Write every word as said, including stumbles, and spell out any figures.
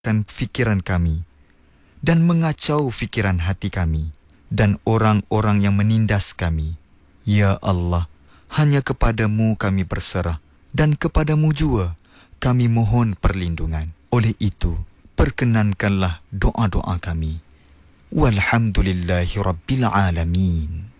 dan fikiran kami dan mengacau fikiran hati kami dan orang-orang yang menindas kami. Ya Allah, hanya kepadamu kami berserah dan kepadamu jua kami mohon perlindungan. Oleh itu, perkenankanlah doa-doa kami. Walhamdulillahi Rabbil Alamin.